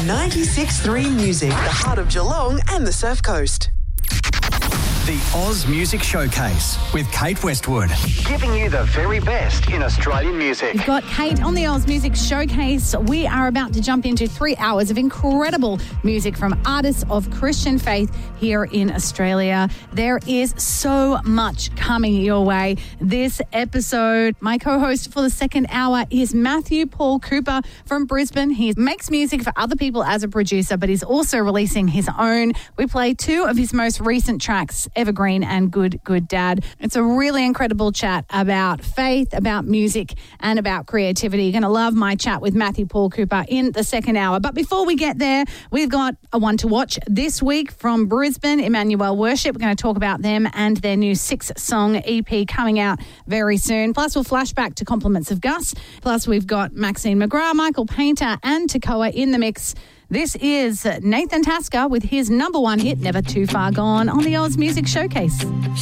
96.3 Music, the heart of Geelong and the Surf Coast. The Oz Music Showcase with Kate Westwood. Giving you the very best in Australian music. We've got Kate on the Oz Music Showcase. We are about to jump into 3 hours of incredible music from artists of Christian faith here in Australia. There is so much coming your way this episode. My co-host for the second hour is Matthew Paul Cooper from Brisbane. He makes music for other people as a producer, but he's also releasing his own. We play two of his most recent tracks, Evergreen and Good Dad. It's a really incredible chat about faith, about music, and about creativity. You're going to love my chat with Matthew Paul Cooper in the second hour. But before we get there, we've got a one to watch this week from Brisbane, Emmanuel Worship. We're going to talk about them and their new 6-song EP coming out very soon. Plus, we'll flash back to Compliments of Gus. Plus, we've got Maxine McGrath, Michael Painter, and Takoa in the mix. This is Nathan Tasker with his number one hit, Never Too Far Gone, on the Oz Music Showcase.